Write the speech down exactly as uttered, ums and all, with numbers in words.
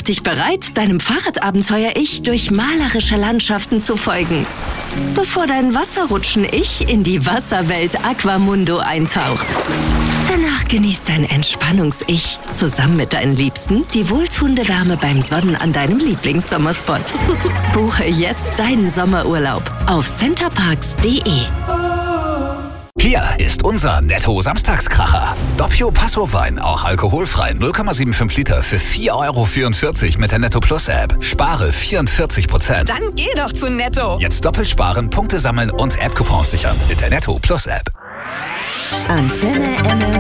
dich bereit, deinem Fahrradabenteuer-Ich durch malerische Landschaften zu folgen, bevor dein Wasserrutschen-Ich in die Wasserwelt Aquamundo eintaucht. Danach genießt dein Entspannungs-Ich zusammen mit deinen Liebsten die wohltuende Wärme beim Sonnen an deinem Lieblingssommerspot. Buche jetzt deinen Sommerurlaub auf centerparks punkt de. Hier ist unser Netto-Samstagskracher. Doppio Passo-Wein, auch alkoholfrei, null Komma fünfundsiebzig Liter für vier Euro vierundvierzig mit der Netto Plus App. Spare vierundvierzig Prozent. Dann geh doch zu Netto. Jetzt doppelt sparen, Punkte sammeln und App-Coupons sichern mit der Netto Plus App. Antenne N R W.